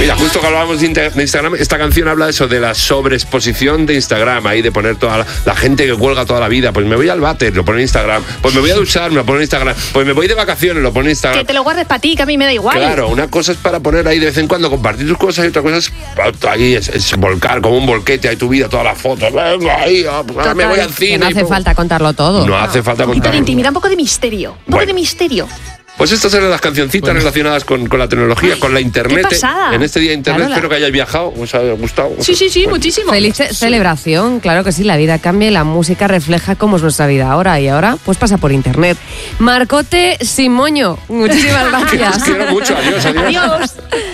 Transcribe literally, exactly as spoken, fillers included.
Mira, justo que hablábamos de, inter- de Instagram, esta canción habla de eso, de la sobreexposición de Instagram, ahí de poner toda la, la gente que cuelga toda la vida. Pues me voy al váter, lo pone en Instagram. Pues me voy a duchar, me lo pone en Instagram. Pues me voy de vacaciones, lo pone en Instagram. Que te lo guardes para ti, que a mí me da igual. Claro, una cosa es para poner ahí de vez en cuando, compartir tus cosas, y otra cosa es ahí es, es volcar como un volquete ahí tu vida, todas las fotos. Venga, ahí, ah, me voy al cine. Que no hace y, falta contarlo todo. No hace falta Un poquito de contarlo. intimidad, un poco de misterio. Un poco Bueno. de misterio. Pues estas eran las cancioncitas Bueno. relacionadas con, con la tecnología, Ay, con la internet. qué pasada. En este día de internet, Claro, la- espero que hayáis viajado, os haya gustado. Sí, sí, sí, Bueno. muchísimo. Feliz ce- celebración, claro que sí, la vida cambia y la música refleja cómo es nuestra vida ahora y ahora pues pasa por internet. Marcote sin moño, muchísimas gracias. Os quiero mucho, adiós, adiós. Adiós.